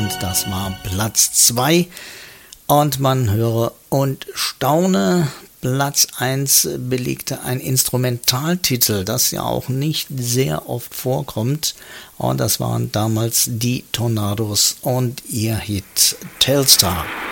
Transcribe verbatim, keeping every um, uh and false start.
und das war Platz zwei. Und man höre und staune, Platz eins belegte ein Instrumentaltitel, das ja auch nicht sehr oft vorkommt. Und das waren damals die Tornados und ihr Hit Telstar.